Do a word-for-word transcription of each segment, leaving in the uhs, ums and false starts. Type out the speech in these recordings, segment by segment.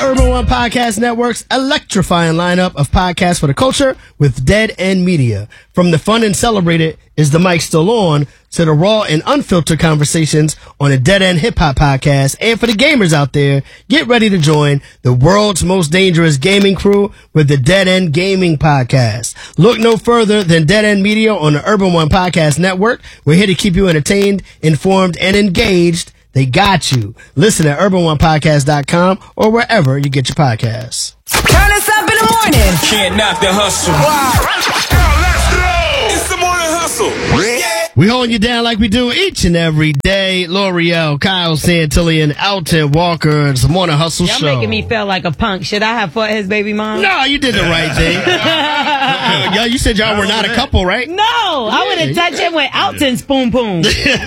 Urban One Podcast Network's electrifying lineup of podcasts for the culture with Dead End Media. From the fun and celebrated Is the Mic Still On to the raw and unfiltered conversations on the Dead End Hip Hop Podcast. And for the gamers out there, get ready to join the world's most dangerous gaming crew with the Dead End Gaming Podcast. Look no further than Dead End Media on the Urban One Podcast Network. We're here to keep you entertained, informed, and engaged. They got you. Listen at urban one podcast dot com or wherever you get your podcasts. Turn us up in the morning. Can't knock the hustle. Wow. Let's go. It's the morning hustle. Yeah. We holding you down like we do each and every day. L'Oreal, Kyle Santillan, Alton Walker. It's the Morning Hustle Y'all Show. making me feel like a punk. Should I have fought his baby mom? No, you did the right thing. Yo, you said y'all were not a couple, right? No, I would have touched him with Alton Spoon Poon.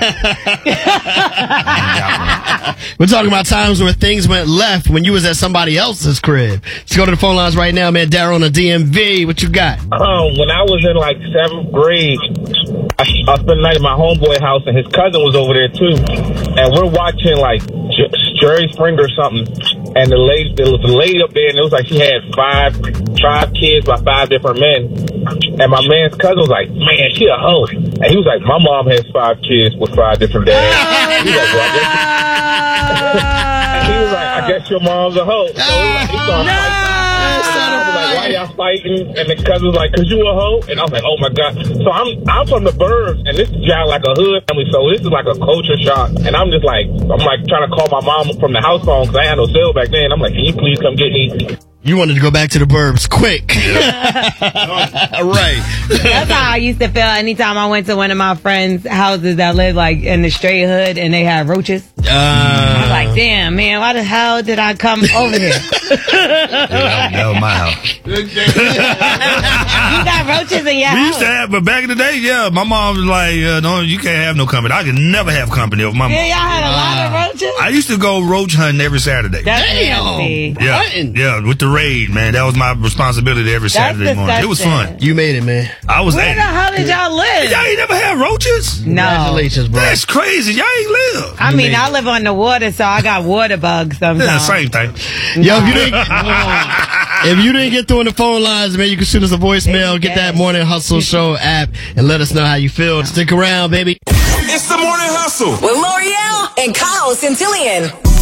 We're talking about times where things went left when you was at somebody else's crib. Let's go to the phone lines right now, man. Daryl on the D M V. What you got? Um, when I was in like seventh grade, I, I spent the night at my homeboy house, and his cousin was over there too. And we're watching like J- Jerry Springer or something. And the lady, there was a lady up there, and it was like she had five, five kids by five different men. And my man's cousin was like, "Man, she a hoe." And he was like, "My mom has five kids with five different dads." He was like, well, I guess and he was like, "I guess your mom's a hoe." So he was like, he started No! fighting. I was like, "Why y'all fighting?" And the cousin was like, "Cause you a hoe." And I was like, "Oh my god!" So I'm I'm from the burbs, and this is just like a hood family, so this is like a culture shock. And I'm just like, I'm like trying to call my mom from the house phone because I had no cell back then. I'm like, "Can you please come get me?" You wanted to go back to the burbs quick. Right. That's how I used to feel anytime I went to one of my friends' houses that lived like in the straight hood and they had roaches. Uh, I was like, damn, man, why the hell did I come over here? Yeah, that was my house. You got roaches in your We house? used to have, but back in the day, yeah, my mom was like, uh, "No, you can't have no company." I could never have company with my mom. Yeah, y'all had a lot of roaches? I used to go roach hunting every Saturday. That's Damn. nasty. yeah, hunting? yeah, with the raid, man. That was my responsibility every Saturday morning. It was fun. You made it, man. I was Where at the hell did y'all live? Y'all ain't never had roaches? No. Congratulations, bro. That's crazy. Y'all ain't live. I mean, I live on the water, so I got water bugs sometimes. Yeah, same thing. Yo, if you didn't, if you didn't get through on the phone lines, man, you can shoot us a voicemail, get that Morning Hustle Show app, and let us know how you feel. Stick around, baby. It's the morning hustle. With L'Oreal and Kyle Santillan.